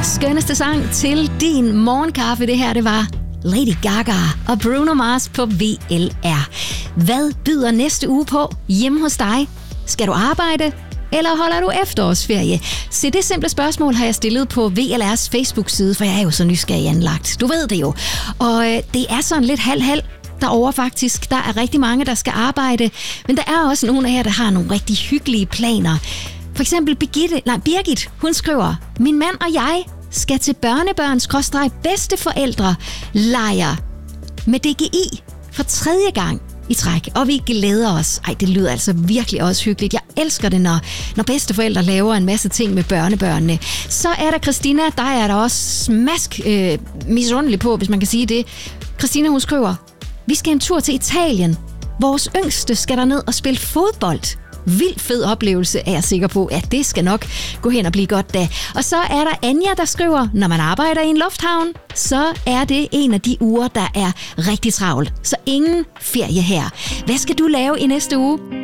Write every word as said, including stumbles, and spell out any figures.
skønneste sang til din morgenkaffe. Det her, det var Lady Gaga og Bruno Mars på V L R. Hvad byder næste uge på hjemme hos dig? Skal du arbejde, eller holder du efterårsferie? Se, det simple spørgsmål har jeg stillet på V L R's Facebook-side, for jeg er jo så nysgerrig anlagt. Du ved det jo. Og øh, det er sådan lidt halv-halv derovre faktisk. Der er rigtig mange, der skal arbejde, men der er også nogle af jer, der har nogle rigtig hyggelige planer. For eksempel Birgitte, nej, Birgit, hun skriver: min mand og jeg skal til børnebørns-bedsteforældre lejr med D G I for tredje gang i træk, og vi glæder os. Ej, det lyder altså virkelig også hyggeligt. Jeg elsker det, når, når bedsteforældre laver en masse ting med børnebørnene. Så er der Christina, der er der også smask øh, misundelig på, hvis man kan sige det. Christina, hun skriver: vi skal en tur til Italien. Vores yngste skal derned og spille fodbold. Vild fed oplevelse, er jeg sikker på, at det skal nok gå hen og blive godt da. Og så er der Anja, der skriver: når man arbejder i en lufthavn, så er det en af de uger, der er rigtig travlt. Så ingen ferie her. Hvad skal du lave i næste uge?